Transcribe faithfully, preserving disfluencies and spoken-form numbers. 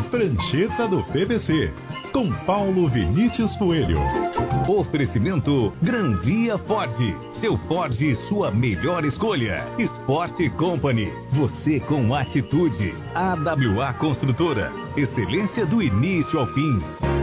Prancheta do P V C, com Paulo Vinícius Coelho. Oferecimento Granvia Ford. Seu Ford, sua melhor escolha. Sport Company. Você com atitude. A W A Construtora. Excelência do início ao fim.